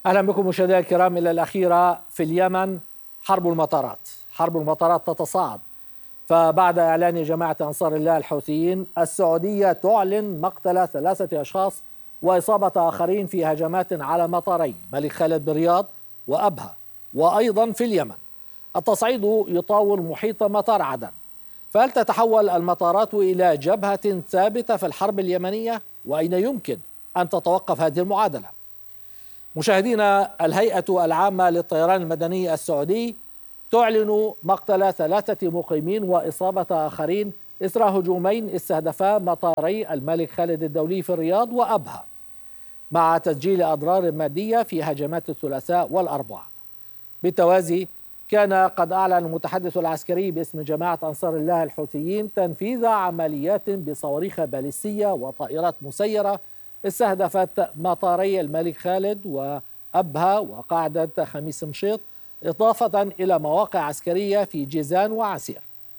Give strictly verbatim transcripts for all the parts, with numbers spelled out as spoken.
أهلا بكم مشاهدينا الكرام. إلى الأخيرة في اليمن حرب المطارات حرب المطارات تتصاعد، فبعد إعلان جماعة أنصار الله الحوثيين السعودية تعلن مقتل ثلاثة أشخاص وإصابة آخرين في هجمات على مطاري الملك خالد بالرياض وأبها وأيضا في اليمن. التصعيد يطاول محيط مطار عدن، فهل تتحول المطارات إلى جبهة ثابتة في الحرب اليمنية؟ وأين يمكن أن تتوقف هذه المعادلة؟ مشاهدينا، الهيئة العامة للطيران المدني السعودي تعلن مقتل ثلاثة مقيمين وإصابة آخرين إثر هجومين استهدفا مطاري الملك خالد الدولي في الرياض وأبها، مع تسجيل أضرار مادية في هجمات الثلاثاء والأربعاء. بالتوازي كان قد أعلن المتحدث العسكري باسم جماعة أنصار الله الحوثيين تنفيذ عمليات بصواريخ باليستية وطائرات مسيرة استهدفت مطاري الملك خالد وأبها وقاعدة خميس مشيط، إضافة إلى مواقع عسكرية في جيزان وعسير.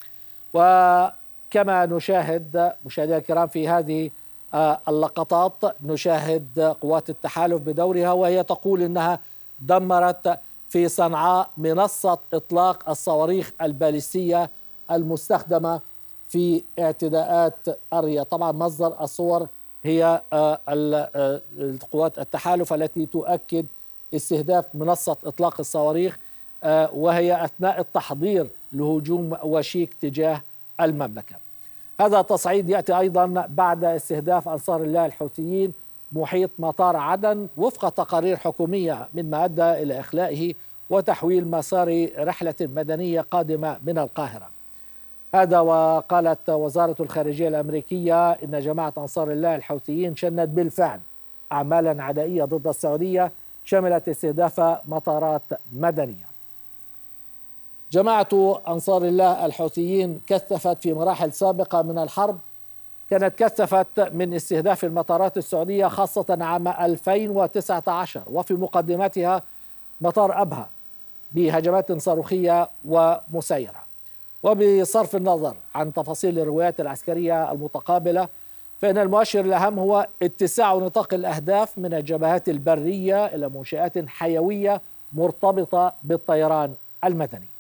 وكما نشاهد مشاهدينا الكرام في هذه اللقطات، نشاهد قوات التحالف بدورها وهي تقول إنها دمرت في صنعاء منصة إطلاق الصواريخ الباليستية المستخدمة في اعتداءات الرياض. طبعا مصدر الصور هي القوات التحالف التي تؤكد استهداف منصة إطلاق الصواريخ، وهي أثناء التحضير لهجوم وشيك تجاه المملكة. هذا التصعيد يأتي أيضا بعد استهداف أنصار الله الحوثيين محيط مطار عدن وفق تقارير حكومية، مما أدى إلى إخلائه وتحويل مسار رحلة مدنية قادمة من القاهرة. هذا وقالت وزارة الخارجية الأمريكية إن جماعة أنصار الله الحوثيين شنت بالفعل أعمالا عدائية ضد السعودية شملت استهداف مطارات مدنية. جماعة أنصار الله الحوثيين كثفت في مراحل سابقة من الحرب، كانت كثفت من استهداف المطارات السعودية خاصة عام ألفين وتسعة عشر، وفي مقدمتها مطار أبها بهجمات صاروخية ومسيرة. وبصرف النظر عن تفاصيل الروايات العسكرية المتقابلة، فإن المؤشر الأهم هو اتساع نطاق الأهداف من الجبهات البرية إلى منشآت حيوية مرتبطة بالطيران المدني.